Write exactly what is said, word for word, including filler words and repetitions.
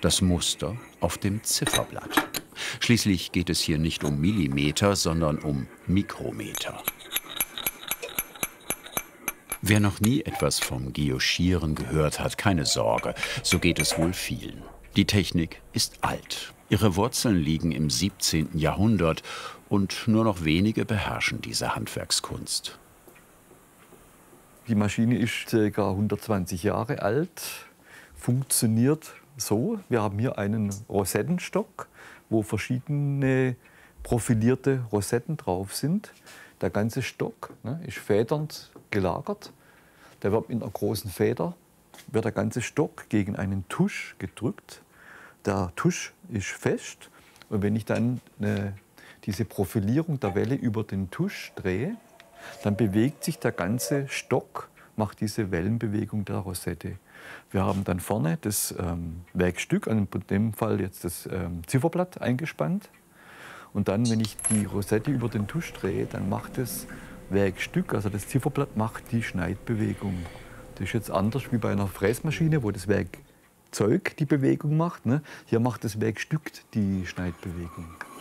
das Muster auf dem Zifferblatt. Schließlich geht es hier nicht um Millimeter, sondern um Mikrometer. Wer noch nie etwas vom Geoschieren gehört hat, keine Sorge, so geht es wohl vielen. Die Technik ist alt. Ihre Wurzeln liegen im siebzehnten Jahrhundert und nur noch wenige beherrschen diese Handwerkskunst. Die Maschine ist ca. hundertzwanzig Jahre alt, funktioniert so. Wir haben hier einen Rosettenstock, wo verschiedene profilierte Rosetten drauf sind. Der ganze Stock, ne, ist federnd gelagert. Der wird mit einer großen Feder, wird der ganze Stock gegen einen Tusch gedrückt. Der Tusch ist fest und wenn ich dann eine, diese Profilierung der Welle über den Tusch drehe, dann bewegt sich der ganze Stock, macht diese Wellenbewegung der Rosette. Wir haben dann vorne das ähm, Werkstück, in dem Fall jetzt das ähm, Zifferblatt eingespannt. Und dann, wenn ich die Rosette über den Tusch drehe, dann macht das Werkstück, also das Zifferblatt, macht die Schneidbewegung. Das ist jetzt anders wie bei einer Fräsmaschine, wo das Werkzeug die Bewegung macht. Ne? Hier macht das Werkstück die Schneidbewegung.